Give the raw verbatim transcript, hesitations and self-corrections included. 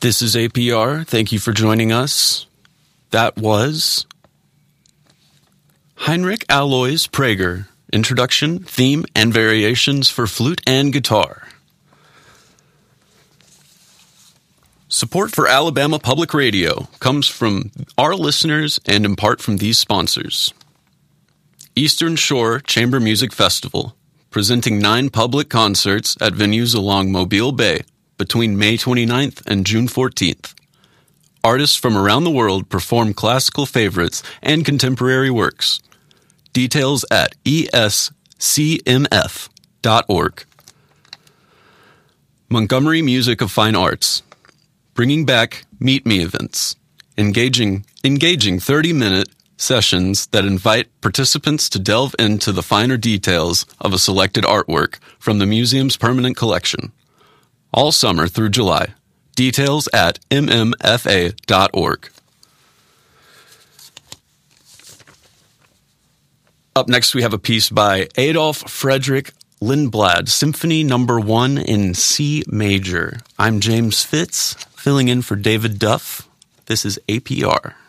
This is A P R. Thank you for joining us. That was Heinrich Alois Prager, Introduction, Theme, and Variations for Flute and Guitar. Support for Alabama Public Radio comes from our listeners and in part from these sponsors. Eastern Shore Chamber Music Festival, presenting nine public concerts at venues along Mobile Bay between May twenty-ninth and June fourteenth. Artists from around the world perform classical favorites and contemporary works. Details at E S C M F dot org. Montgomery Music of Fine Arts, bringing back Meet Me events, engaging engaging thirty-minute sessions that invite participants to delve into the finer details of a selected artwork from the museum's permanent collection. All summer through July. Details at M M F A dot org. Up next, we have a piece by Adolf Frederick Lindblad, Symphony Number One in C Major. I'm James Fitz, filling in for David Duff. This is A P R.